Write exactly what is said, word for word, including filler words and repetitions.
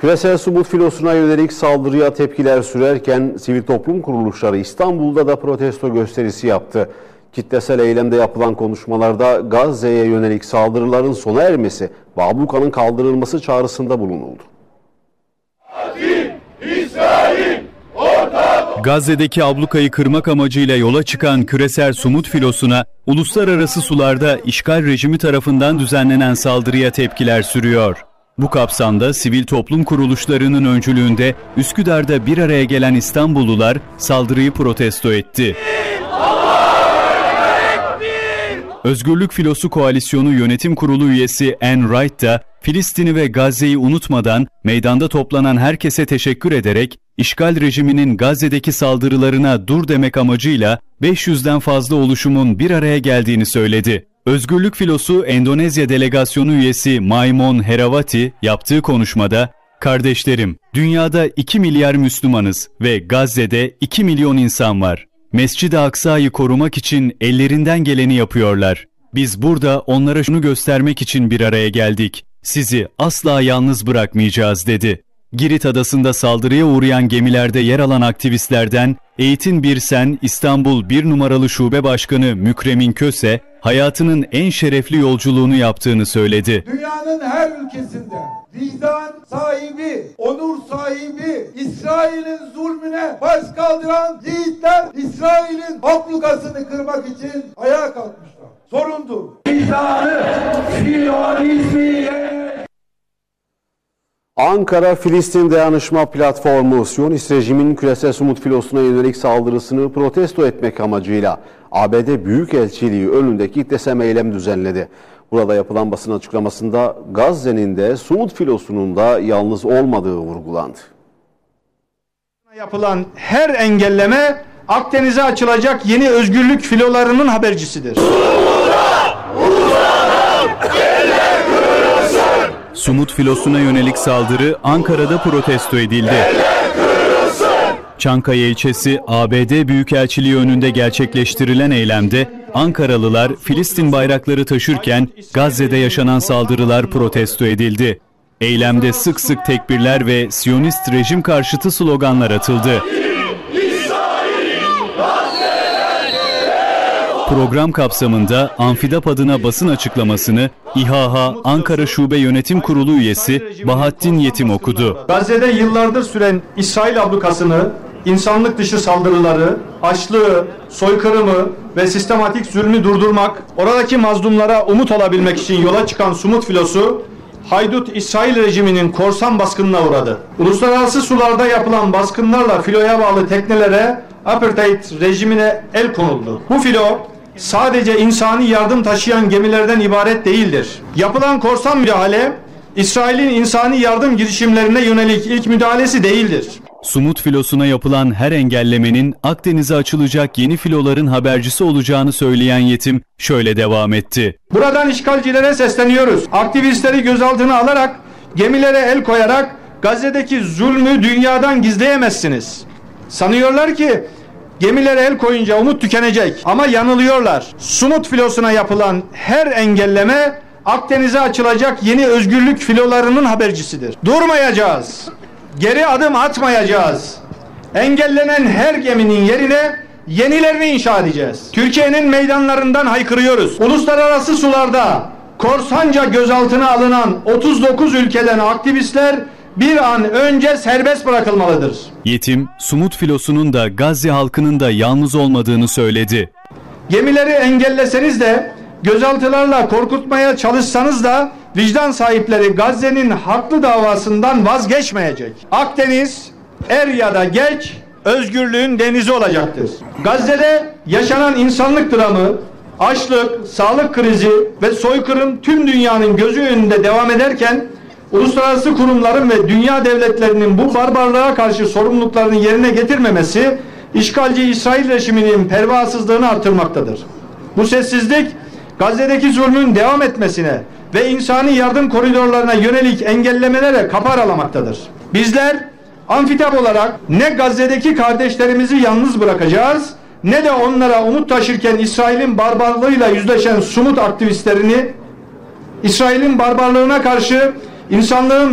Küresel Sumut filosuna yönelik saldırıya tepkiler sürerken sivil toplum kuruluşları İstanbul'da da protesto gösterisi yaptı. Kitlesel eylemde yapılan konuşmalarda Gazze'ye yönelik saldırıların sona ermesi ve ablukanın kaldırılması çağrısında bulunuldu. Gazze'deki ablukayı kırmak amacıyla yola çıkan Küresel Sumut filosuna uluslararası sularda işgal rejimi tarafından düzenlenen saldırıya tepkiler sürüyor. Bu kapsamda sivil toplum kuruluşlarının öncülüğünde Üsküdar'da bir araya gelen İstanbullular saldırıyı protesto etti. Özgürlük Filosu Koalisyonu Yönetim Kurulu üyesi Anne Wright da Filistin'i ve Gazze'yi unutmadan meydanda toplanan herkese teşekkür ederek işgal rejiminin Gazze'deki saldırılarına dur demek amacıyla beş yüzden fazla oluşumun bir araya geldiğini söyledi. Özgürlük Filosu Endonezya Delegasyonu üyesi Maimon Herawati yaptığı konuşmada, "Kardeşlerim, dünyada iki milyar Müslümanız ve Gazze'de iki milyon insan var. Mescid-i Aksa'yı korumak için ellerinden geleni yapıyorlar. Biz burada onlara şunu göstermek için bir araya geldik. Sizi asla yalnız bırakmayacağız," dedi. Girit Adası'nda saldırıya uğrayan gemilerde yer alan aktivistlerden Eğitim Birsen İstanbul bir numaralı şube başkanı Mükremin Köse, hayatının en şerefli yolculuğunu yaptığını söyledi. Dünyanın her ülkesinde vicdan sahibi, onur sahibi, İsrail'in zulmüne baş kaldıran yiğitler İsrail'in ablukasını kırmak için ayağa kalkmışlar. Sorundur. Vicdanı, Siyonizmi. Ankara Filistin Dayanışma Platformu, Siyonist rejimin Küresel Sumut filosuna yönelik saldırısını protesto etmek amacıyla A B D Büyükelçiliği önünde kitlesel eylem düzenledi. Burada yapılan basın açıklamasında Gazze'nin de Sumut filosunun da yalnız olmadığı vurgulandı. Yapılan her engelleme Akdeniz'e açılacak yeni özgürlük filolarının habercisidir. Sumut filosuna yönelik saldırı Ankara'da protesto edildi. Çankaya ilçesi A B D Büyükelçiliği önünde gerçekleştirilen eylemde Ankaralılar Filistin bayrakları taşırken Gazze'de yaşanan saldırılar protesto edildi. Eylemde sık sık tekbirler ve Siyonist rejim karşıtı sloganlar atıldı. Program kapsamında Amfidap adına basın açıklamasını İHA Ankara Şube Yönetim Kurulu üyesi Bahattin Yetim okudu. Gazze'de yıllardır süren İsrail ablukasını, insanlık dışı saldırıları, açlığı, soykırımı ve sistematik zulmü durdurmak, oradaki mazlumlara umut olabilmek için yola çıkan Sumut filosu, haydut İsrail rejiminin korsan baskınına uğradı. Uluslararası sularda yapılan baskınlarla filoya bağlı teknelere, apartheid rejimine el konuldu. Bu filo sadece insani yardım taşıyan gemilerden ibaret değildir. Yapılan korsan müdahale, İsrail'in insani yardım girişimlerine yönelik ilk müdahalesi değildir. Sumut filosuna yapılan her engellemenin Akdeniz'e açılacak yeni filoların habercisi olacağını söyleyen Yetim şöyle devam etti. Buradan işgalcilere sesleniyoruz. Aktivistleri gözaltına alarak, gemilere el koyarak Gazze'deki zulmü dünyadan gizleyemezsiniz. Sanıyorlar ki gemilere el koyunca umut tükenecek ama yanılıyorlar. Sumut filosuna yapılan her engelleme Akdeniz'e açılacak yeni özgürlük filolarının habercisidir. Durmayacağız. Geri adım atmayacağız. Engellenen her geminin yerine yenilerini inşa edeceğiz. Türkiye'nin meydanlarından haykırıyoruz. Uluslararası sularda korsanca gözaltına alınan otuz dokuz ülkeden aktivistler bir an önce serbest bırakılmalıdır. Yetim, Sumut filosunun da Gazze halkının da yalnız olmadığını söyledi. Gemileri engelleseniz de, gözaltılarla korkutmaya çalışsanız da vicdan sahipleri Gazze'nin haklı davasından vazgeçmeyecek. Akdeniz er ya da geç özgürlüğün denizi olacaktır. Gazze'de yaşanan insanlık dramı, açlık, sağlık krizi ve soykırım tüm dünyanın gözü önünde devam ederken uluslararası kurumların ve dünya devletlerinin bu barbarlığa karşı sorumluluklarını yerine getirmemesi işgalci İsrail rejiminin pervasızlığını artırmaktadır. Bu sessizlik Gazze'deki zulmün devam etmesine ve insani yardım koridorlarına yönelik engellemelere kapı aralamaktadır. Bizler Amfitap olarak ne Gazze'deki kardeşlerimizi yalnız bırakacağız ne de onlara umut taşırken İsrail'in barbarlığıyla yüzleşen Sumut aktivistlerini İsrail'in barbarlığına karşı insanlığın